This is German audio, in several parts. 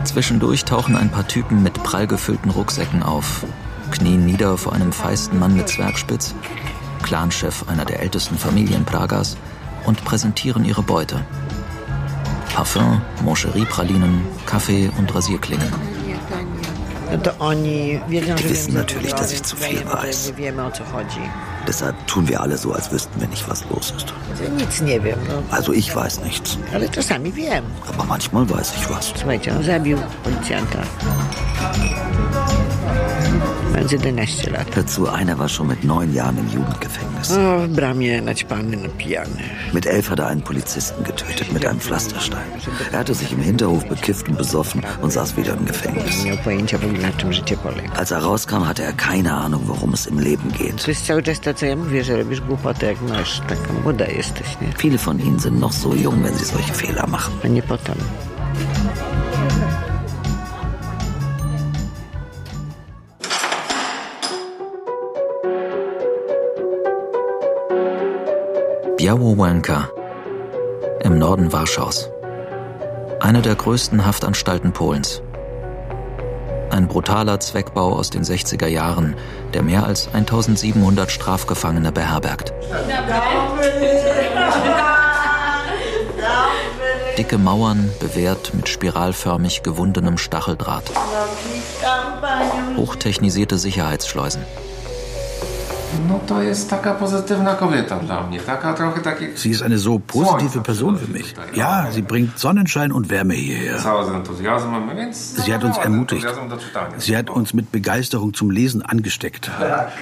Zwischendurch tauchen ein paar Typen mit prall gefüllten Rucksäcken auf, knien nieder vor einem feisten Mann mit Zwergspitz, Clanchef einer der ältesten Familien Pragas, und präsentieren ihre Beute. Parfum, Moncherie-Pralinen, Kaffee und Rasierklingen. Die wissen natürlich, dass ich zu viel weiß. Deshalb tun wir alle so, als wüssten wir nicht, was los ist. Also ich weiß nichts. Aber manchmal weiß ich was. Dazu, einer war schon mit 9 Jahren im Jugendgefängnis. Mit 11 hat er einen Polizisten getötet mit einem Pflasterstein. Er hatte sich im Hinterhof bekifft und besoffen und saß wieder im Gefängnis. Als er rauskam, hatte er keine Ahnung, worum es im Leben geht. Viele von ihnen sind noch so jung, wenn sie solche Fehler machen. Białowieża im Norden Warschaus. Eine der größten Haftanstalten Polens. Ein brutaler Zweckbau aus den 60er Jahren, der mehr als 1700 Strafgefangene beherbergt. Dicke Mauern, bewehrt mit spiralförmig gewundenem Stacheldraht. Hochtechnisierte Sicherheitsschleusen. Sie ist eine so positive Person für mich. Ja, sie bringt Sonnenschein und Wärme hierher. Sie hat uns ermutigt. Sie hat uns mit Begeisterung zum Lesen angesteckt.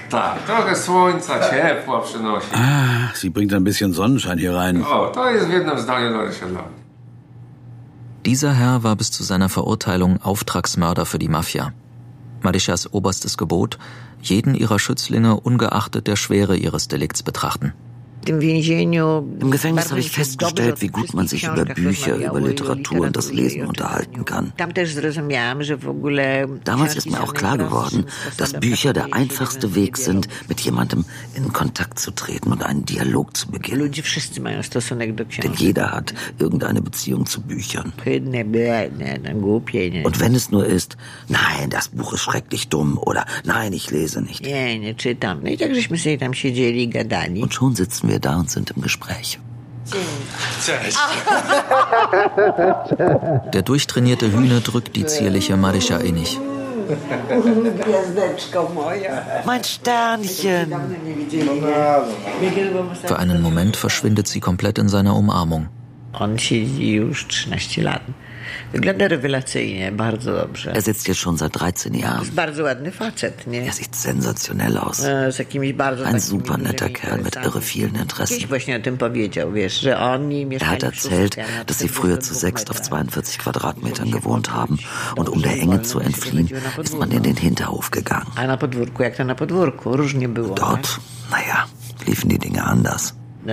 Sie bringt ein bisschen Sonnenschein hier rein. Dieser Herr war bis zu seiner Verurteilung Auftragsmörder für die Mafia. Marysias oberstes Gebot: jeden ihrer Schützlinge ungeachtet der Schwere ihres Delikts betrachten. Im Gefängnis habe ich festgestellt, wie gut man sich über Bücher, über Literatur und das Lesen unterhalten kann. Damals ist mir auch klar geworden, dass Bücher der einfachste Weg sind, mit jemandem in Kontakt zu treten und einen Dialog zu beginnen. Denn jeder hat irgendeine Beziehung zu Büchern. Und wenn es nur ist, nein, das Buch ist schrecklich dumm oder nein, ich lese nicht. Und schon sitzen wir da und sind im Gespräch. Der durchtrainierte Hühner drückt die zierliche Marysia innig. Mein Sternchen! Für einen Moment verschwindet sie komplett in seiner Umarmung. Er sitzt jetzt schon seit 13 Jahren. Er sieht sensationell aus. Ein super netter Kerl mit irre vielen Interessen. Er hat erzählt, dass sie früher zu 6 auf 42 Quadratmetern gewohnt haben. Und um der Enge zu entfliehen, ist man in den Hinterhof gegangen. Dort, liefen die Dinge anders.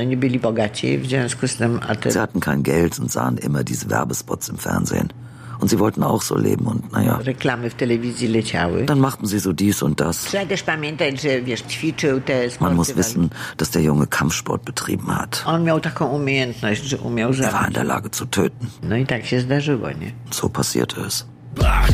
Sie hatten kein Geld und sahen immer diese Werbespots im Fernsehen. Und sie wollten auch so leben und dann machten sie so dies und das. Man muss wissen, dass der Junge Kampfsport betrieben hat. Er war in der Lage zu töten. So passierte es.